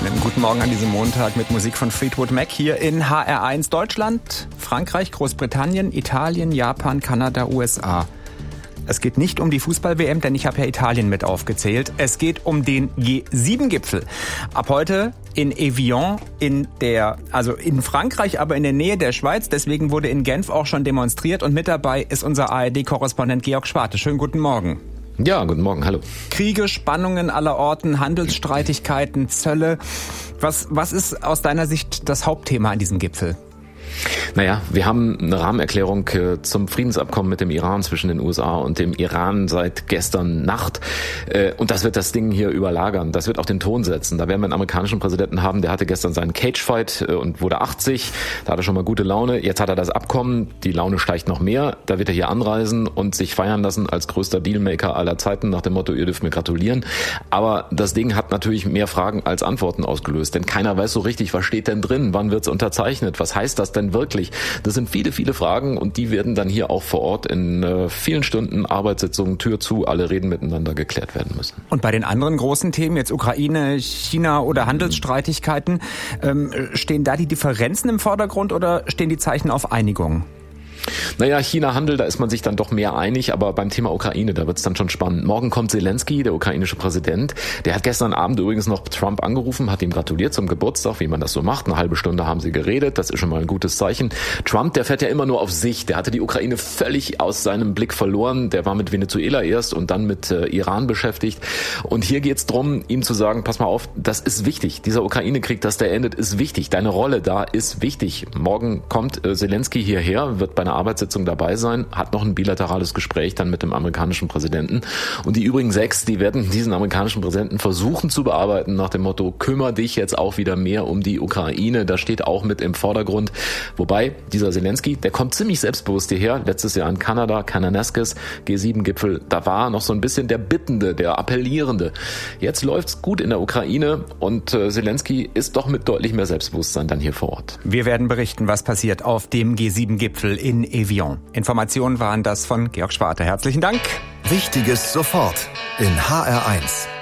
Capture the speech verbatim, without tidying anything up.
Einen guten Morgen an diesem Montag mit Musik von Fleetwood Mac hier in H R eins. Deutschland, Frankreich, Großbritannien, Italien, Japan, Kanada, U S A. Es geht nicht um die Fußball-W M, denn ich habe ja Italien mit aufgezählt. Es geht um den G sieben Gipfel. Ab heute in Evian, in der, also in Frankreich, aber in der Nähe der Schweiz. Deswegen wurde in Genf auch schon demonstriert. Und mit dabei ist unser A R D-Korrespondent Georg Schwarte. Schönen guten Morgen. Ja, guten Morgen, hallo. Kriege, Spannungen aller Orten, Handelsstreitigkeiten, Zölle. Was, was ist aus deiner Sicht das Hauptthema an diesem Gipfel? Naja, wir haben eine Rahmenerklärung zum Friedensabkommen mit dem Iran zwischen den U S A und dem Iran seit gestern Nacht. Und das wird das Ding hier überlagern. Das wird auch den Ton setzen. Da werden wir einen amerikanischen Präsidenten haben, der hatte gestern seinen Cagefight und wurde achtzig. Da hat er schon mal gute Laune. Jetzt hat er das Abkommen. Die Laune steigt noch mehr. Da wird er hier anreisen und sich feiern lassen als größter Dealmaker aller Zeiten nach dem Motto, ihr dürft mir gratulieren. Aber das Ding hat natürlich mehr Fragen als Antworten ausgelöst. Denn keiner weiß so richtig, was steht denn drin? Wann wird's unterzeichnet? Was heißt das denn wirklich? Das sind viele, viele Fragen und die werden dann hier auch vor Ort in äh, vielen Stunden Arbeitssitzungen, Tür zu, alle reden miteinander geklärt werden müssen. Und bei den anderen großen Themen, jetzt Ukraine, China oder Handelsstreitigkeiten, ähm, stehen da die Differenzen im Vordergrund oder stehen die Zeichen auf Einigung? Naja, China-Handel, da ist man sich dann doch mehr einig, aber beim Thema Ukraine, da wird's dann schon spannend. Morgen kommt Zelensky, der ukrainische Präsident. Der hat gestern Abend übrigens noch Trump angerufen, hat ihm gratuliert zum Geburtstag, wie man das so macht. Eine halbe Stunde haben sie geredet, das ist schon mal ein gutes Zeichen. Trump, der fährt ja immer nur auf sich. Der hatte die Ukraine völlig aus seinem Blick verloren. Der war mit Venezuela erst und dann mit äh, Iran beschäftigt. Und hier geht's drum, ihm zu sagen, pass mal auf, das ist wichtig. Dieser Ukraine-Krieg, dass der endet, ist wichtig. Deine Rolle da ist wichtig. Morgen kommt äh, Zelensky hierher, wird bei einer Arbeitssitzung dabei sein, hat noch ein bilaterales Gespräch dann mit dem amerikanischen Präsidenten. Und die übrigen sechs, die werden diesen amerikanischen Präsidenten versuchen zu bearbeiten nach dem Motto, kümmere dich jetzt auch wieder mehr um die Ukraine. Das steht auch mit im Vordergrund. Wobei dieser Zelensky, der kommt ziemlich selbstbewusst hierher. Letztes Jahr in Kanada, Kananaskis, G sieben Gipfel, da war noch so ein bisschen der Bittende, der Appellierende. Jetzt läuft's gut in der Ukraine und äh, Zelensky ist doch mit deutlich mehr Selbstbewusstsein dann hier vor Ort. Wir werden berichten, was passiert auf dem G sieben Gipfel in Evian. Informationen waren das von Georg Schwarte. Herzlichen Dank. Wichtiges sofort in H R eins.